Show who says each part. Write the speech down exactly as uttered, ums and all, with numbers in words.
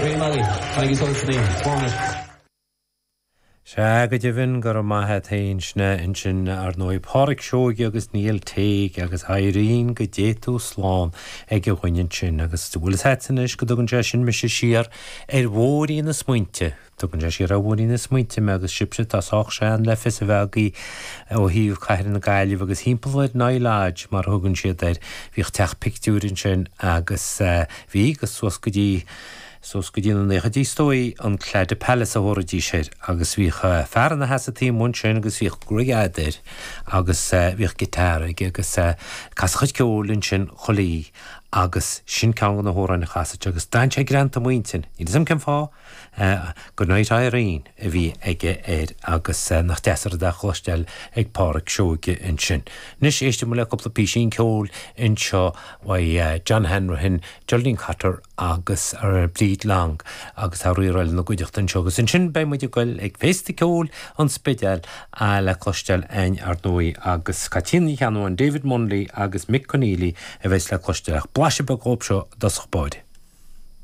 Speaker 1: Ray Mali, Maggie Solsney, Former.
Speaker 2: Se go dibhann gur maithe taonsna in sin ar nó páric seoige agus níl téig agus éiríonn go déú sláán ag go bhainn sin agus bhfuil hetanais go dogann sin me sé siar ar bhórí na smuointe. Tugann sé siar a bhórí na smuointe me agus sibse táach sé an le fis a bhegaí ó híomh caiir na gaiileh agus hímpelid náiláid mar thugann siad ar bhíoh teach pictúrin sin agus bhí agus suas go dtí Sos go dtíanana na chadí stóí an cléide pelas a hóradí sér agus bhíh fear na heasatí mún sin agus bhíh gruigeadir agus bhíh gitáraigh agus caschaid ceolinn sin cholíí agus sin ceangan na hórain na chasaid agus dain sé granta muintin. Ní sam cem fá go náid éiríonn a bhí aige éir agus nach deasar de chluisteil ag páric seoige in sin. Nis éiste mu le coppla písín ceol in seo John Henry Jolín Carter agus ar blíd lang agus a riúil na gúideachtain seogus in sin be muidir goil ag fésta ceol an spideal a le chluisteil ein ar dói agus catíní cheanú an David Munley agus Mick Connelly a bheits le chluisteach blaise be góp seo das chbáide.